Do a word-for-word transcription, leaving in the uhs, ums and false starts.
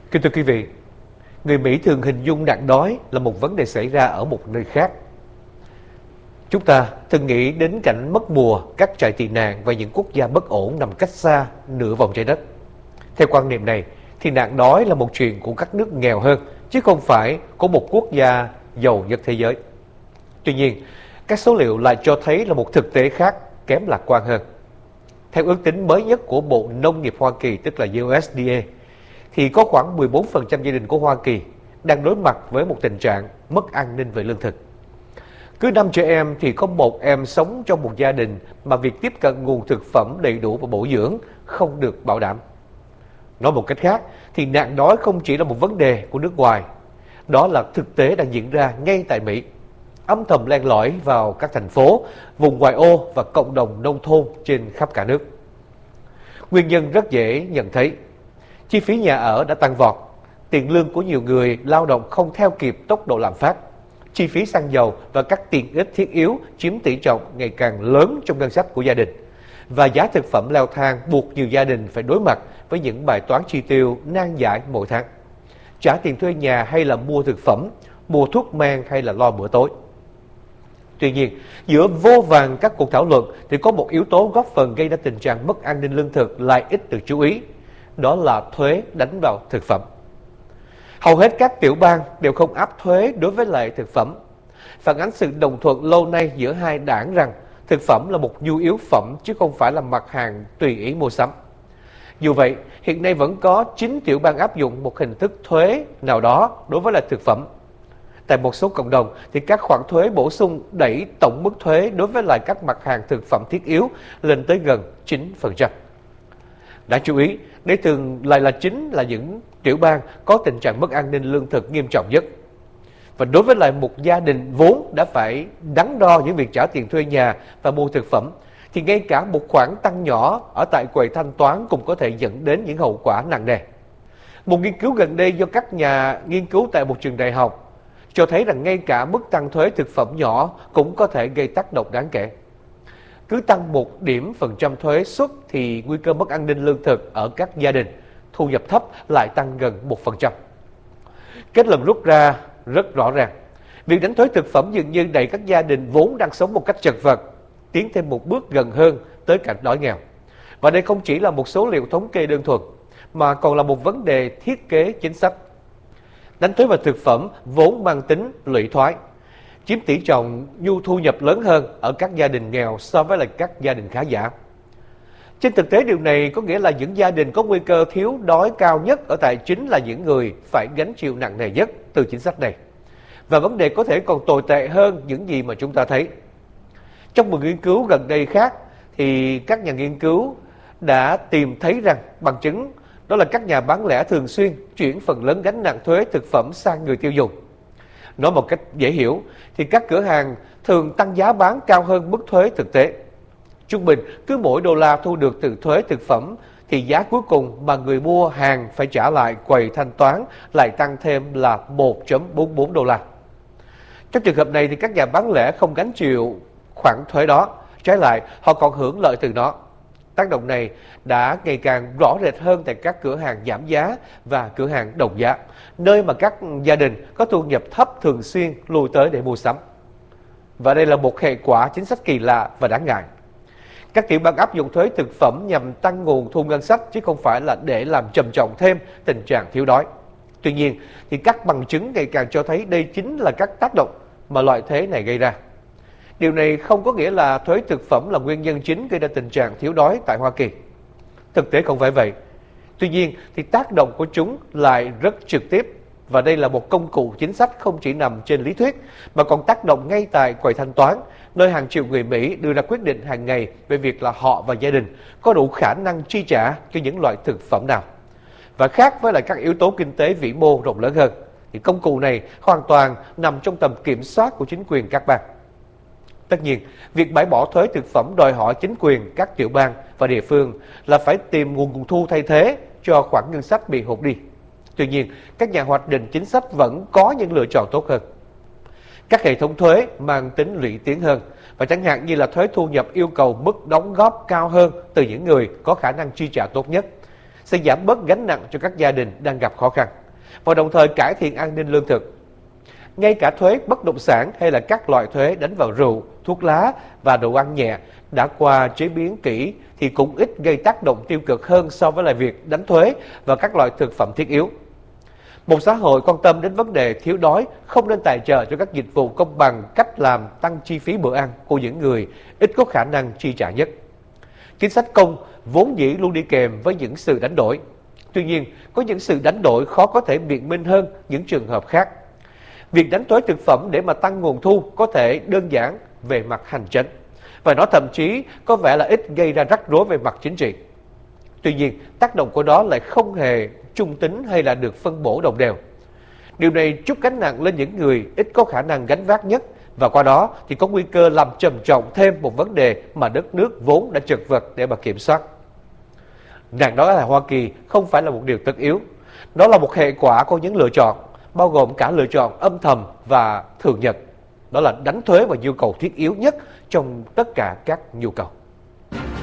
Kính thưa quý vị, người Mỹ thường hình dung nạn đói là một vấn đề xảy ra ở một nơi khác. Chúng ta thường nghĩ đến cảnh mất mùa, các trại tị nạn và những quốc gia bất ổn nằm cách xa nửa vòng trái đất. Theo quan niệm này, thì nạn đói là một chuyện của các nước nghèo hơn, chứ không phải của một quốc gia giàu nhất thế giới. Tuy nhiên, các số liệu lại cho thấy là một thực tế khác, kém lạc quan hơn. Theo ước tính mới nhất của Bộ Nông nghiệp Hoa Kỳ, tức là U S D A, thì có khoảng mười bốn phần trăm gia đình của Hoa Kỳ đang đối mặt với một tình trạng mất an ninh về lương thực. Cứ năm trẻ em thì có một em sống trong một gia đình mà việc tiếp cận nguồn thực phẩm đầy đủ và bổ dưỡng không được bảo đảm. Nói một cách khác, thì nạn đói không chỉ là một vấn đề của nước ngoài, đó là thực tế đang diễn ra ngay tại Mỹ, âm thầm len lỏi vào các thành phố, vùng ngoại ô và cộng đồng nông thôn trên khắp cả nước. Nguyên nhân rất dễ nhận thấy. Chi phí nhà ở đã tăng vọt, tiền lương của nhiều người lao động không theo kịp tốc độ lạm phát, chi phí xăng dầu và các tiện ích thiết yếu chiếm tỷ trọng ngày càng lớn trong ngân sách của gia đình, và giá thực phẩm leo thang buộc nhiều gia đình phải đối mặt với những bài toán chi tiêu nan giải mỗi tháng. Trả tiền thuê nhà hay là mua thực phẩm, mua thuốc men hay là lo bữa tối. Tuy nhiên, giữa vô vàn các cuộc thảo luận thì có một yếu tố góp phần gây ra tình trạng mất an ninh lương thực lại ít được chú ý, đó là thuế đánh vào thực phẩm. Hầu hết các tiểu bang đều không áp thuế đối với lại thực phẩm, phản ánh sự đồng thuận lâu nay giữa hai đảng rằng thực phẩm là một nhu yếu phẩm chứ không phải là mặt hàng tùy ý mua sắm. Dù vậy, hiện nay vẫn có chín tiểu bang áp dụng một hình thức thuế nào đó đối với lại thực phẩm. Tại một số cộng đồng thì các khoản thuế bổ sung đẩy tổng mức thuế đối với lại các mặt hàng thực phẩm thiết yếu lên tới gần chín phần trăm. Đáng chú ý, đây thường lại là chính là những tiểu bang có tình trạng mất an ninh lương thực nghiêm trọng nhất. Và đối với lại một gia đình vốn đã phải đắn đo những việc trả tiền thuê nhà và mua thực phẩm, thì ngay cả một khoản tăng nhỏ ở tại quầy thanh toán cũng có thể dẫn đến những hậu quả nặng nề. Một nghiên cứu gần đây do các nhà nghiên cứu tại một trường đại học cho thấy rằng ngay cả mức tăng thuế thực phẩm nhỏ cũng có thể gây tác động đáng kể. Cứ tăng một điểm phần trăm thuế suất thì nguy cơ mất an ninh lương thực ở các gia đình thu nhập thấp lại tăng gần một phần trăm. Kết luận rút ra rất rõ ràng. Việc đánh thuế thực phẩm dường như đẩy các gia đình vốn đang sống một cách chật vật tiến thêm một bước gần hơn tới cảnh đói nghèo. Và đây không chỉ là một số liệu thống kê đơn thuần, mà còn là một vấn đề thiết kế chính sách. Đánh thuế vào thực phẩm vốn mang tính lũy thoái, chiếm tỷ trọng nhu thu nhập lớn hơn ở các gia đình nghèo so với lại các gia đình khá giả. Trên thực tế, điều này có nghĩa là những gia đình có nguy cơ thiếu đói cao nhất ở tại chính là những người phải gánh chịu nặng nề nhất từ chính sách này. Và vấn đề có thể còn tồi tệ hơn những gì mà chúng ta thấy. Trong một nghiên cứu gần đây khác, thì các nhà nghiên cứu đã tìm thấy rằng bằng chứng đó là các nhà bán lẻ thường xuyên chuyển phần lớn gánh nặng thuế thực phẩm sang người tiêu dùng. Nói một cách dễ hiểu, thì các cửa hàng thường tăng giá bán cao hơn mức thuế thực tế. Trung bình, cứ mỗi đô la thu được từ thuế thực phẩm, thì giá cuối cùng mà người mua hàng phải trả lại quầy thanh toán lại tăng thêm là một phẩy bốn mươi bốn đô la. Trong trường hợp này thì các nhà bán lẻ không gánh chịu khoản thuế đó, trái lại họ còn hưởng lợi từ nó. Tác động này đã ngày càng rõ rệt hơn tại các cửa hàng giảm giá và cửa hàng đồng giá, nơi mà các gia đình có thu nhập thấp thường xuyên lui tới để mua sắm. Và đây là một hệ quả chính sách kỳ lạ và đáng ngại. Các tiểu bang áp dụng thuế thực phẩm nhằm tăng nguồn thu ngân sách chứ không phải là để làm trầm trọng thêm tình trạng thiếu đói. Tuy nhiên, thì các bằng chứng ngày càng cho thấy đây chính là các tác động mà loại thuế này gây ra. Điều này không có nghĩa là thuế thực phẩm là nguyên nhân chính gây ra tình trạng thiếu đói tại Hoa Kỳ. Thực tế không phải vậy. Tuy nhiên, thì tác động của chúng lại rất trực tiếp, và đây là một công cụ chính sách không chỉ nằm trên lý thuyết, mà còn tác động ngay tại quầy thanh toán, nơi hàng triệu người Mỹ đưa ra quyết định hàng ngày về việc là họ và gia đình có đủ khả năng chi trả cho những loại thực phẩm nào. Và khác với lại các yếu tố kinh tế vĩ mô rộng lớn hơn, thì công cụ này hoàn toàn nằm trong tầm kiểm soát của chính quyền các bang. Tất nhiên, việc bãi bỏ thuế thực phẩm đòi hỏi chính quyền các tiểu bang và địa phương là phải tìm nguồn nguồn thu thay thế cho khoản ngân sách bị hụt đi. Tuy nhiên, các nhà hoạch định chính sách vẫn có những lựa chọn tốt hơn. Các hệ thống thuế mang tính lũy tiến hơn, và chẳng hạn như là thuế thu nhập yêu cầu mức đóng góp cao hơn từ những người có khả năng chi trả tốt nhất, sẽ giảm bớt gánh nặng cho các gia đình đang gặp khó khăn. và đồng thời cải thiện an ninh lương thực. Ngay cả thuế bất động sản hay là các loại thuế đánh vào rượu, thuốc lá và đồ ăn nhẹ đã qua chế biến kỹ thì cũng ít gây tác động tiêu cực hơn so với lại việc đánh thuế vào các loại thực phẩm thiết yếu. Một xã hội quan tâm đến vấn đề thiếu đói không nên tài trợ cho các dịch vụ công bằng cách làm tăng chi phí bữa ăn của những người ít có khả năng chi trả nhất. Chính sách công vốn dĩ luôn đi kèm với những sự đánh đổi. Tuy nhiên, có những sự đánh đổi khó có thể biện minh hơn những trường hợp khác. Việc đánh thuế thực phẩm để mà tăng nguồn thu có thể đơn giản về mặt hành chính, và nó thậm chí có vẻ là ít gây ra rắc rối về mặt chính trị. Tuy nhiên, tác động của nó lại không hề trung tính hay là được phân bổ đồng đều. Điều này trút gánh nặng lên những người ít có khả năng gánh vác nhất, và qua đó thì có nguy cơ làm trầm trọng thêm một vấn đề mà đất nước vốn đã chật vật để mà kiểm soát. Nạn đói ở Hoa Kỳ không phải là một điều tất yếu. Đó là một hệ quả của những lựa chọn, bao gồm cả lựa chọn âm thầm và thường nhật. Đó là đánh thuế vào nhu cầu thiết yếu nhất trong tất cả các nhu cầu.